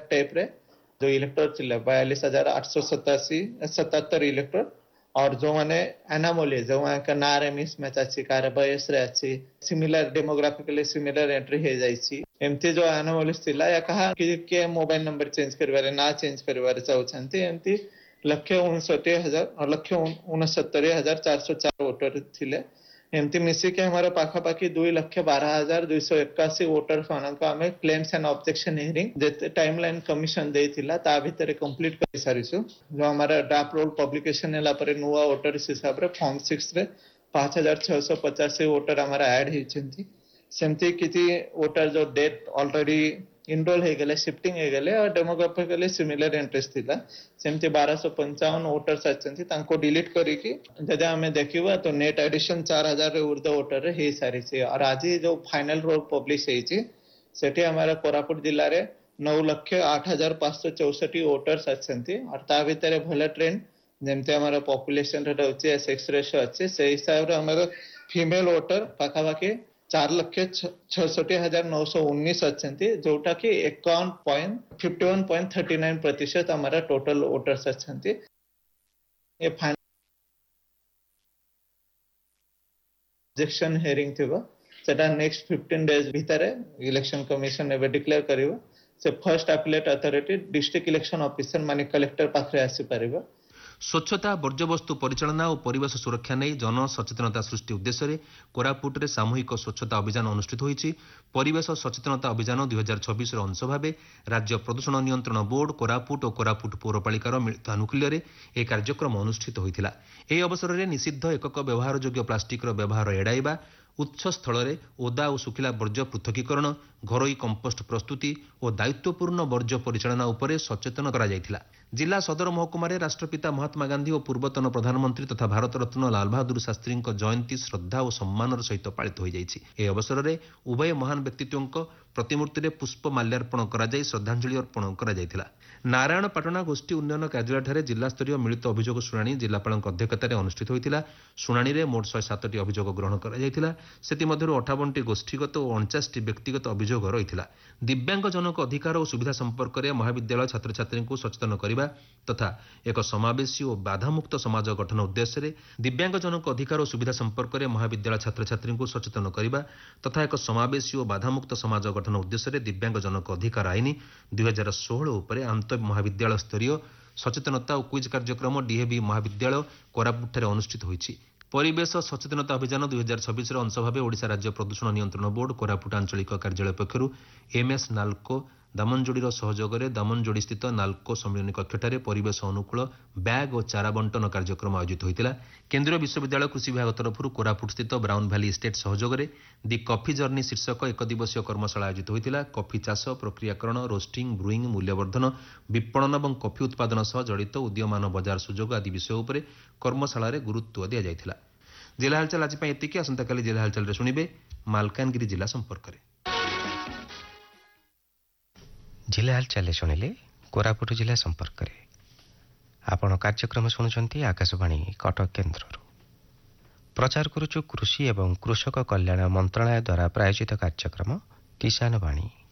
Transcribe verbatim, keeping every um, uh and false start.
Type रे जो इलेक्टर थे बयालीस हजार आठ सौ सतासी सतहत्तर इलेक्टर और जो मैंने एनामोली जो का नारे मिसमैच अच्छी कार बयस रे अच्छी सिमिलर डेमोग्राफिकली सिमिलर एंट्री हे जाइछि एमती जो एनामोलिस थिला या कहा कि के मोबाइल नंबर चेंज करबारे ना चेंज करबारे चाहछंती एमती लक्ष्य उनसठ हजार लक्ष्य उनसत्तर हजार चार सौ चार वोटर थिले एमती मिसी के हमारा पाखा पाखी दो लक्ष बारह हजार दुई सौ इक्यासी वोटर मानक आमे क्लेम्स एंड ऑब्जेक्शन हियरिंग जेते टाइमलाइन कमिशन देथिला ता भितरे कंप्लीट कर सारिसु जो हमारा ड्राफ्ट रोल पब्लिकेशन हैला परे नुवा वोटर हिसाब रे फॉर्म सिक्स रे पाँच हजार छह सौ पचास वोटर हमारा ऐड हिचंती सेमती किति वोटर जो डेट ऑलरेडी इनरोल हो गले शिफ्टिंग हो गले और डेमोग्राफिकली सिमिलर इंटरेस्ट थिला सेमती बारह सौ पंचावन वोटर्स अच्छी तांको डिलीट करिकी जदि हमें देखिबा तो नेट एडिशन चार हजार रे ऊर्ध्व वोटर रे हे सारी से और आज जो फाइनल रोल पब्लिश हेची सेठी हमारा कोरापुट जिल्ला रे नौ लक्ष आठ हजार पाँच सौ चौसठ वोटर्स अच्छी और ता भितर भले ट्रेंड जेमते हमारा पॉपुलेशन रे रहउची सेक्स रेशियो अच्छे से हिसाब रे हमारा फीमेल वोटर पाखा पाखी चार लक्ष छसठ हजार नौ सौ उन्नीस अच्छी जोटा कि इक्यावन point fifty one point thirty nine प्रतिशत हमारा टोटल वोटर्स अच्छी ये फाइनल ऑब्जेक्शन हियरिंग थिबो सेटा नेक्स्ट फिफ्टीन डेज भितर इलेक्शन कमिशन एबे डिक्लेयर करिवो से first appellate authority district election officer माने कलेक्टर पाखरे आसी परिबो स्वच्छता वर्ज्यवस्तु परिचालना और परिवेश सुरक्षा नहीं जन सचेतनता सृष्टि उद्देश्य कोरापुट रे सामूहिक स्वच्छता अभियान अनुष्ठित होईछि परिवेश सचेतनता अभियान दुई हजार छब्बीस रो अंश भाव राज्य प्रदूषण नियंत्रण बोर्ड कोरापुट और कोरापुट पौरपालिकार मिलित आनुकूल्य रे ए कार्यक्रम अनुष्ठित होइथिला एही अवसर रे निषिद्ध एकक व्यवहार योग्य प्लास्टिक रो व्यवहार एडाइबा उच्च स्थल रे ओदा और सुखिला वर्ज्य पृथकीकरण घरोई कंपोस्ट प्रस्तुति और दायित्वपूर्ण वर्ज्य परिचालना उपरे सचेतन करा जायथिला जिला सदर महकुमा राष्ट्रपिता महात्मा गांधी और पूर्वतन प्रधानमंत्री तथा भारत रत्न लाल बहादुर शास्त्री जयंती श्रद्धा और सम्मान सहित पालित हो जाइछि ए अवसर में उभय महान व्यक्तित्वों प्रतिमूर्ति में पुष्प माल्यार्पण करा जाय श्रद्धांजलि अर्पण करा जायथिला नारायणपाटना गोष्ठी उन्नयन कार्यालय जिला स्तरीय मिलित अभियोग शुणाणी जिलापाल अध्यक्षतार अनुष्ठित होता शुणाणी में मोट शहे सात अभियोग ग्रहण कर अठावन टी गोष्ठीगत और अणचाश टी व्यक्तिगत अभियोग रही दिव्यांग जनक अधिकार और सुविधा संपर्क में महाविद्यालय छात्र छात्री को सचेतन करने तथा एक समावेशी और बाधामुक्त समाज गठन उद्देश्य दिव्यांग जनक अधिकार और सुविधा संपर्क में महाविद्यालय छात्र छात्री को सचेतन करने तथा एक समावेशी और बाधामुक्त समाज गठन उद्देश्य दिव्यांग जनक अधिकार आईन दुई हजार षोह उपर आंत महाविद्यालय स्तरीय सचेतनता और क्विज कार्यक्रम डीएवी महाविद्यालय कोरापुट अनुष्ठित होईछि परिवेश सचेतनता अभियान दुई हजार छब्बीस अंश भाव ओडिशा राज्य प्रदूषण नियंत्रण बोर्ड कोरापुट आंचलिक कार्यालय पक्षर एमएस नाल्को दामनजोड़ी सहयोग में दामनजोड़ी स्थित नाल्को सम्मिलनी कक्षठारे परिवेश अनुकूल बैग और चारा बंटन कार्यक्रम आयोजित होता केन्द्रीय विश्वविद्यालय कृषि विभाग तरफ कोरापुट स्थित ब्राउन भैली स्टेट सहयोग में दि कॉफी जर्नी शीर्षक एक दिवसीय कर्मशाला आयोजित होता कॉफी चाष प्रक्रियाकरण रोस्टिंग ब्रुइंग मूल्यवर्धन विपणन और कॉफी उत्पादन सह जड़ित उदीयमान बजार सुजोग आदि विषय उपर कर्मशाला गुरुत्व दि जाइथिला। जिला हालचाल आज एतिकी आसंताकाली जिला हालचाल शुणिबे मालकानगिरी जिला संपर्क में जिला हालचाल शुणिले कोरापुट जिला संपर्क में आपण कार्यक्रम शुणुंट आकाशवाणी कटक केन्द्र प्रचार करुचु कृषि एवं कृषक कल्याण मंत्रालय द्वारा प्रायोजित कार्यक्रम किसान वाणी।